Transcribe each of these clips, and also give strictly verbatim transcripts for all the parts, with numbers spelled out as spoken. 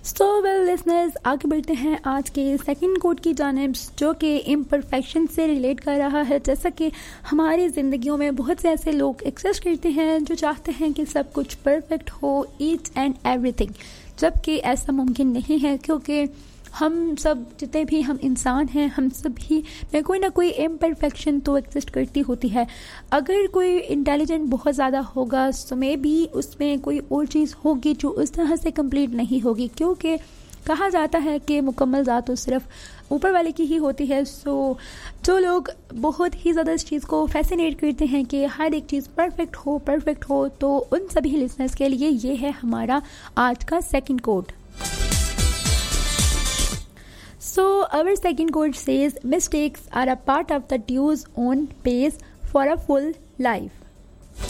So well listeners, आगे बढ़ते हैं आज के सेकंड कोट की जानिब, जो कि इम्परफेक्शन से रिलेट कर रहा है। जैसा कि हमारी ज़िंदगियों में बहुत से ऐसे लोग एक्सिस्ट करते हैं जो चाहते हैं कि सब कुछ परफेक्ट हो, ईच एंड एवरीथिंग, जबकि ऐसा मुमकिन नहीं है, क्योंकि हम सब जितने भी हम इंसान हैं, हम सभी में कोई ना कोई इम्परफेक्शन तो एग्जिस्ट करती होती है। अगर कोई इंटेलिजेंट बहुत ज़्यादा होगा तो मे भी उसमें कोई और चीज़ होगी जो उस तरह से कंप्लीट नहीं होगी, क्योंकि कहा जाता है कि मुकम्मल ज़ात तो सिर्फ ऊपर वाले की ही होती है। सो जो लोग बहुत ही ज़्यादा इस चीज़ को फैसिनेट करते हैं कि हर एक चीज़ परफेक्ट हो परफेक्ट हो तो उन सभी लिसनर्स के लिए ये है हमारा आज का second coat. So our second quote says, mistakes are a part of the dues on pays for a full life.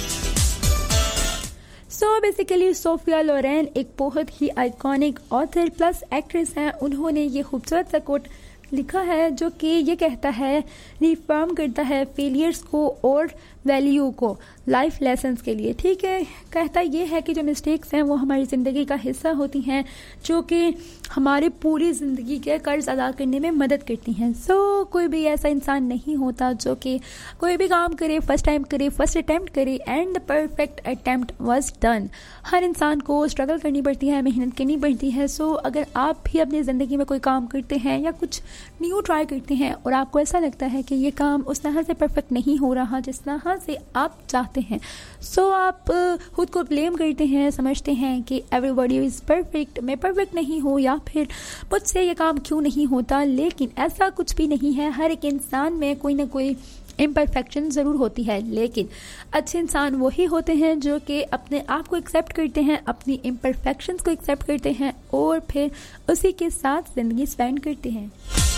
So basically Sophia लोरेन एक बहुत ही आइकॉनिक ऑथर प्लस एक्ट्रेस हैं। उन्होंने ये खूबसूरत सा कोट लिखा है जो कि ये कहता है, रिफर्म करता है फेलियर्स को और वैल्यू को लाइफ लेसन्स के लिए। ठीक है, कहता ये है कि जो मिस्टेक्स हैं वो हमारी ज़िंदगी का हिस्सा होती हैं, जो कि हमारे पूरी ज़िंदगी के कर्ज अदा करने में मदद करती हैं। सो so, कोई भी ऐसा इंसान नहीं होता जो कि कोई भी काम करे, फर्स्ट टाइम करे, फर्स्ट अटैम्प्ट करे and the perfect attempt was done. हर इंसान को स्ट्रगल करनी पड़ती है, मेहनत करनी पड़ती है। सो so, अगर आप भी अपनी ज़िंदगी में कोई काम करते हैं या कुछ न्यू ट्राई करते हैं और आपको ऐसा लगता है कि ये काम उस तरह से परफेक्ट नहीं हो रहा जिस तरह से आप चाहते हैं, सो so, आप खुद को ब्लेम करते हैं, समझते हैं कि एवरीबॉडी इज़ परफेक्ट, मैं परफेक्ट नहीं हूँ या फिर मुझसे ये काम क्यों नहीं होता। लेकिन ऐसा कुछ भी नहीं है, हर एक इंसान में कोई ना कोई इम्परफेक्शन ज़रूर होती है। लेकिन अच्छे इंसान वही होते हैं जो कि अपने आप को एक्सेप्ट करते हैं, अपनी इम्परफेक्शंस को एक्सेप्ट करते हैं और फिर उसी के साथ ज़िंदगी स्पेंड करते हैं।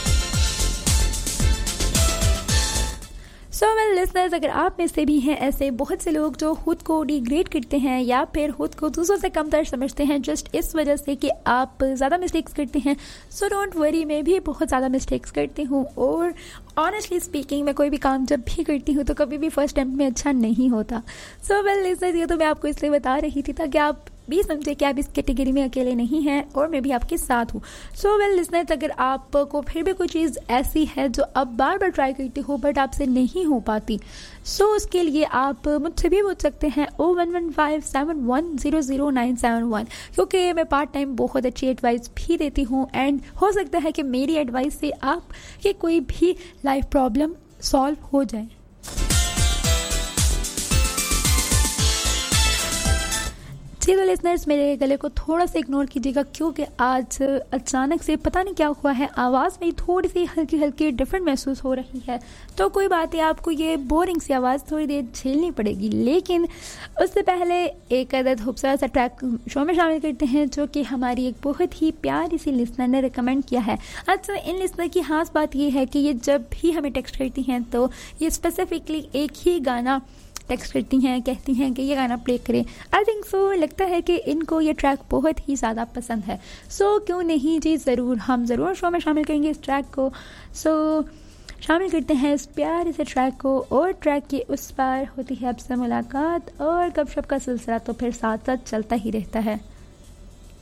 सो वेल लिसनर्स, अगर आप में से भी हैं ऐसे बहुत से लोग जो खुद को डिग्रेड करते हैं या फिर खुद को दूसरों से कमतर समझते हैं जस्ट इस वजह से कि आप ज़्यादा मिस्टेक्स करते हैं, सो डोंट वरी, मैं भी बहुत ज़्यादा मिस्टेक्स करती हूँ। और ऑनेस्टली स्पीकिंग, मैं कोई भी काम जब भी करती हूँ तो कभी भी फर्स्ट अटेम्प्ट में अच्छा नहीं होता। सो वेल लिसनर्स, ये तो मैं आपको इसलिए बता रही थी ताकि आप भी समझे कि आप इस कैटेगरी में अकेले नहीं हैं और मैं भी आपके साथ हूँ। सो वेल लिसनर्स, अगर आपको फिर भी कोई चीज़ ऐसी है जो आप बार बार ट्राई करते हो बट आपसे नहीं हो पाती, सो so, उसके लिए आप मुझसे भी पूछ सकते हैं ओ one one five seven one zero zero nine seven one, क्योंकि मैं पार्ट टाइम बहुत अच्छी एडवाइस भी देती हूँ एंड हो सकता है कि मेरी एडवाइस से आपकी कोई भी लाइफ प्रॉब्लम सॉल्व हो जाए। जी तो लिसनर्स, मेरे गले को थोड़ा सा इग्नोर कीजिएगा क्योंकि आज अचानक से पता नहीं क्या हुआ है, आवाज़ में थोड़ी सी हल्की हल्की डिफरेंट महसूस हो रही है। तो कोई बात नहीं, आपको ये बोरिंग सी आवाज़ थोड़ी देर झेलनी पड़ेगी। लेकिन उससे पहले एक अदद खूबसूरत सा ट्रैक शो में शामिल करते हैं जो कि हमारी एक बहुत ही प्यारी सी लिसनर ने रिकमेंड किया है। अच्छा, इन लिसनर की खास बात ये है कि ये जब भी हमें टेक्स्ट करती हैं तो ये स्पेसिफिकली एक ही गाना टेक्स्ट करती हैं, कहती हैं कि ये गाना प्ले करें। आई थिंक सो, लगता है कि इनको ये ट्रैक बहुत ही ज़्यादा पसंद है। सो so, क्यों नहीं जी, ज़रूर हम ज़रूर शो में शामिल करेंगे इस ट्रैक को। सो so, शामिल करते हैं इस प्यारे से ट्रैक को और ट्रैक के उस पार होती है आपसे मुलाकात और गपशप का सिलसिला तो फिर साथ साथ चलता ही रहता है।